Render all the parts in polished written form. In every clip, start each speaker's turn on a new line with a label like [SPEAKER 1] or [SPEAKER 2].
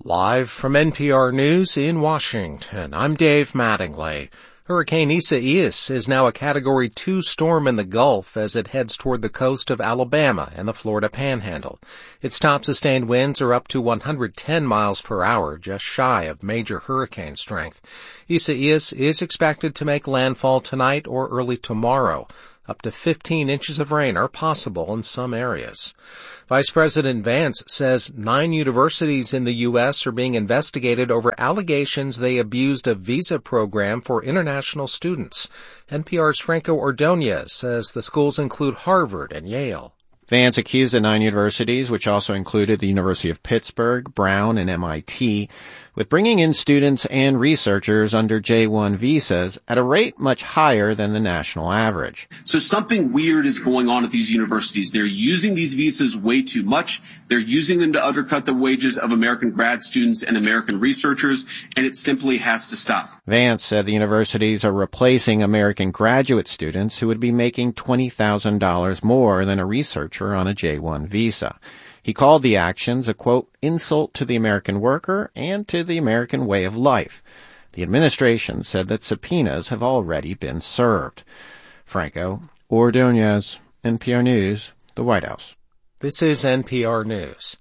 [SPEAKER 1] Live from NPR News in Washington, I'm Dave Mattingly. Hurricane Isaias is now a Category 2 storm in the Gulf as it heads toward the coast of Alabama and the Florida Panhandle. Its top sustained winds are up to 110 miles per hour, just shy of major hurricane strength. Isaias is expected to make landfall tonight or early tomorrow. Up to 15 inches of rain are possible in some areas. Vice President Vance says 9 universities in the U.S. are being investigated over allegations they abused a visa program for international students. NPR's Franco Ordonez says the schools include Harvard and Yale.
[SPEAKER 2] Vance accused the 9 universities, which also included the University of Pittsburgh, Brown, and MIT, with bringing in students and researchers under J-1 visas at a rate much higher than the national average.
[SPEAKER 3] So something weird is going on at these universities. They're using these visas way too much. They're using them to undercut the wages of American grad students and American researchers, and it simply has to stop.
[SPEAKER 2] Vance said the universities are replacing American graduate students who would be making $20,000 more than a researcher on a J-1 visa. He called the actions a, quote, insult to the American worker and to the American way of life. The administration said that subpoenas have already been served. Franco Ordonez, NPR News, the White House.
[SPEAKER 1] This is NPR News.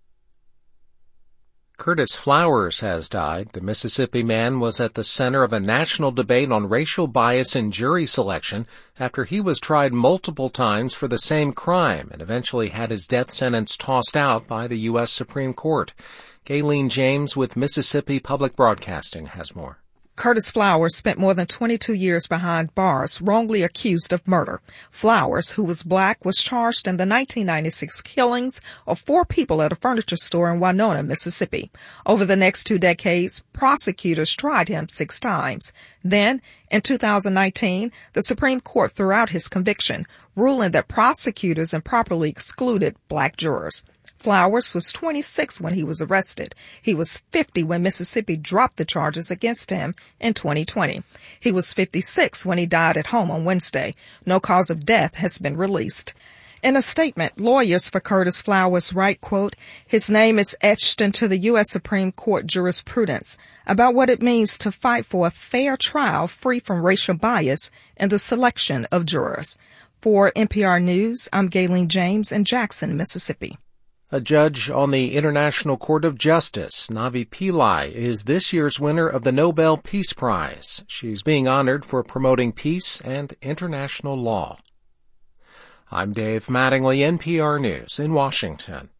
[SPEAKER 1] Curtis Flowers has died. The Mississippi man was at the center of a national debate on racial bias in jury selection after he was tried multiple times for the same crime and eventually had his death sentence tossed out by the U.S. Supreme Court. Gayleen James with Mississippi Public Broadcasting has more.
[SPEAKER 4] Curtis Flowers spent more than 22 years behind bars, wrongly accused of murder. Flowers, who was black, was charged in the 1996 killings of 4 people at a furniture store in Winona, Mississippi. Over the next 2 decades, prosecutors tried him 6 times. Then, in 2019, the Supreme Court threw out his conviction, ruling that prosecutors improperly excluded black jurors. Flowers was 26 when he was arrested. He was 50 when Mississippi dropped the charges against him in 2020. He was 56 when he died at home on Wednesday. No cause of death has been released. In a statement, lawyers for Curtis Flowers write, quote, his name is etched into the U.S. Supreme Court jurisprudence about what it means to fight for a fair trial free from racial bias in the selection of jurors. For NPR News, I'm Gayleen James in Jackson, Mississippi.
[SPEAKER 1] A judge on the International Court of Justice, Navi Pillai, is this year's winner of the Nobel Peace Prize. She's being honored for promoting peace and international law. I'm Dave Mattingly, NPR News in Washington.